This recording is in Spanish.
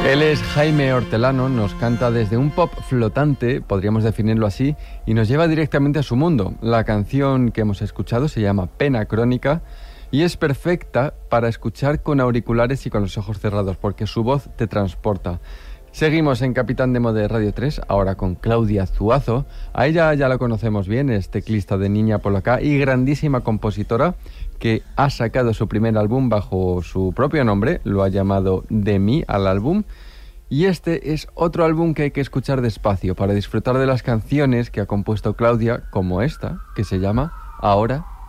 Él es Jaime Hortelano, nos canta desde un pop flotante, podríamos definirlo así, y nos lleva directamente a su mundo. La canción que hemos escuchado se llama Pena Crónica y es perfecta para escuchar con auriculares y con los ojos cerrados, porque su voz te transporta. Seguimos en Capitán Demo de Radio 3, ahora con Claudia Zuazo. A ella ya la conocemos bien, es teclista de Niña Polaca y grandísima compositora que ha sacado su primer álbum bajo su propio nombre, lo ha llamado De mí al álbum. Y este es otro álbum que hay que escuchar despacio para disfrutar de las canciones que ha compuesto Claudia, como esta, que se llama Ahora